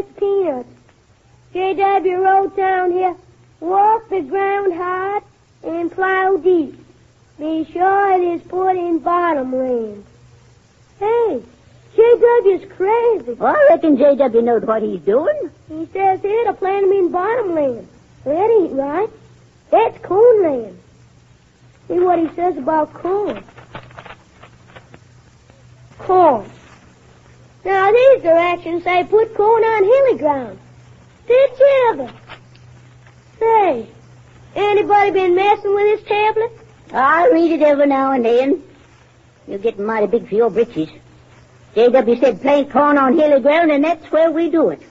plant peanuts. J.W. wrote down here, walk the ground hard and plow deep. Be sure it is put in bottomland. Hey, J.W.'s crazy. Well, I reckon J.W. knows what he's doing. He says here to plant them in bottomland. Well, that ain't right. That's cornland. See what he says about corn. Corn. Now, these directions say put corn on hilly ground. Did you ever? Say, anybody been messing with this tablet? I read it every now and then. You're getting mighty big for your britches. J.W. said plant corn on hilly ground, and that's where we do it.